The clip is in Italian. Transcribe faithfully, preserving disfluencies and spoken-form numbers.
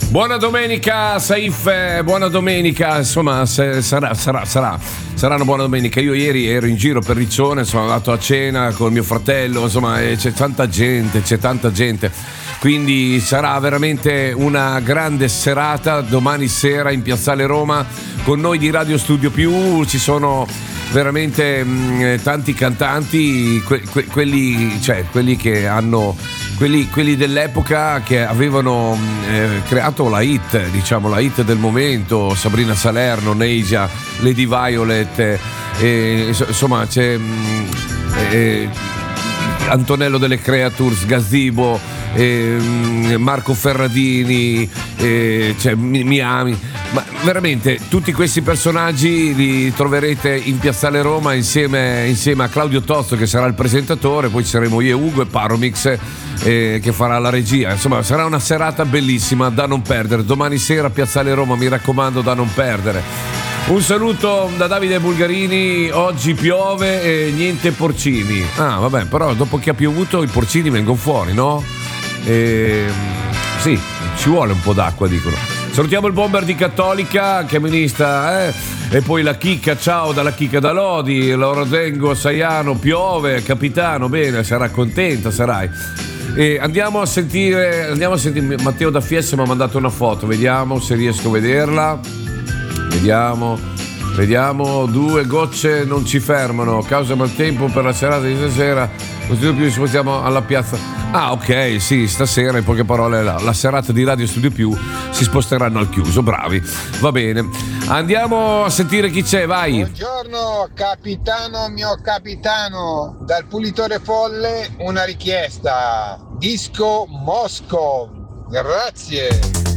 Buona domenica Saif, eh, buona domenica, insomma se, sarà, sarà, sarà, sarà una buona domenica. Io ieri ero in giro per Riccione, sono andato a cena con mio fratello, insomma e c'è tanta gente, c'è tanta gente, quindi sarà veramente una grande serata domani sera in Piazzale Roma con noi di Radio Studio Più. Ci sono veramente mh, tanti cantanti, que, que, quelli, cioè, quelli che hanno Quelli, quelli dell'epoca che avevano eh, creato la hit, diciamo la hit del momento, Sabrina Salerno, Neija, Lady Violet, eh, insomma c'è eh, Antonello delle Creatures, Gazzibo, eh, Marco Ferradini, eh, cioè Miami, ma veramente tutti questi personaggi li troverete in Piazzale Roma insieme, insieme a Claudio Tozzo che sarà il presentatore, poi ci saremo io, Ugo e Paromix eh, che farà la regia. Insomma sarà una serata bellissima da non perdere, domani sera Piazzale Roma, mi raccomando, da non perdere. Un saluto da Davide Bulgarini. Oggi piove e niente porcini. Ah vabbè, però dopo che ha piovuto i porcini vengono fuori, no? E, sì, ci vuole un po' d'acqua, dicono. Salutiamo il bomber di Cattolica, camionista, eh? E poi la Chicca, ciao dalla Chicca da Lodi, Lorenzo Saiano, piove, capitano, bene, sarà contenta, sarai. E andiamo a sentire, andiamo a sentire, Matteo da Fiesse mi ha mandato una foto, vediamo se riesco a vederla, vediamo, vediamo, due gocce non ci fermano, causa maltempo per la serata di stasera, così più ci spostiamo alla piazza. Ah ok, sì, stasera in poche parole la, la serata di Radio Studio Più si sposteranno al chiuso, bravi, va bene. Andiamo a sentire chi c'è, vai. Buongiorno capitano, mio capitano, dal Pulitore Folle una richiesta, disco Moscow, grazie.